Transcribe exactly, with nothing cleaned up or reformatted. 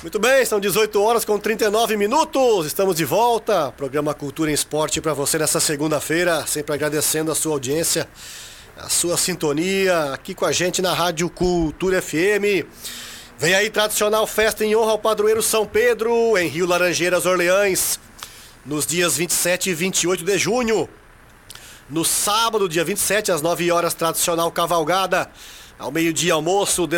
Muito bem, são dezoito horas com trinta e nove minutos, estamos de volta, programa Cultura em Esporte para você nessa segunda-feira, sempre agradecendo a sua audiência, a sua sintonia, aqui com a gente na Rádio Cultura F M. Vem aí tradicional festa em honra ao padroeiro São Pedro, em Rio Laranjeiras, Orleães, nos dias vinte e sete e vinte e oito de junho. No sábado, dia vinte e sete, às nove horas, tradicional cavalgada, ao meio-dia almoço,